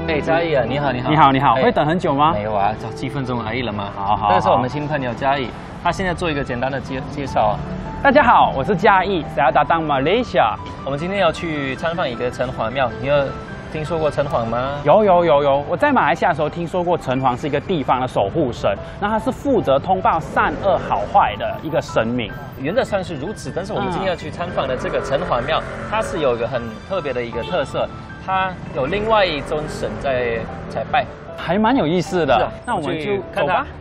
哎，嘉义啊，你好，你好， 你好，你好，会等很久吗？ 没有啊，就7分钟而已了嘛。 好， 这是我们新朋友嘉义，他现在做一个简单的介绍啊。 大家好，我是嘉义，saya datang Malaysia。 我们今天要去参访一个城隍庙，你有听说过城隍吗？ 有，我在马来西亚的时候听说过城隍是一个地方的守护神，那他是负责通报善恶好坏的一个神明。 原则上是如此，但是我们今天要去参访的这个城隍庙，它是有一个很特别的一个特色，它有另外一尊神在拜， 还蛮有意思的。 是啊， 那我们就看它走吧。